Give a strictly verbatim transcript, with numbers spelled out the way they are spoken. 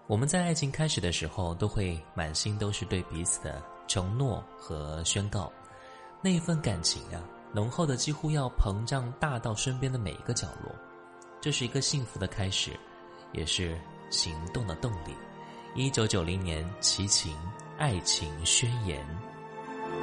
我们在爱情开始的时候，都会满心都是对彼此的承诺和宣告，那一份感情啊，浓厚的几乎要膨胀大到身边的每一个角落。这是一个幸福的开始，也是行动的动力。一九九零年齐秦《爱情宣言》。